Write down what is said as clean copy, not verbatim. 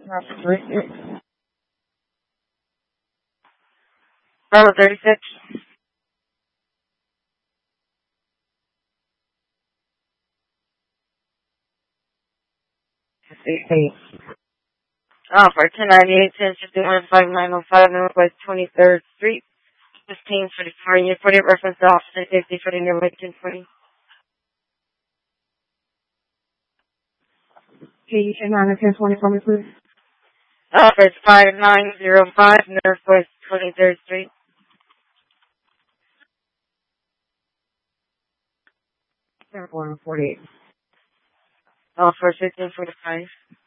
Bravo 36. 8. For 1098, 1051, 5905, Northwest 23rd Street, 1544. You put it reference to Officer Safety for the number 1020. Can you turn on the 1020 for me, please? Office 5905, Northwest 23rd Street. Airborne 48. For 1545.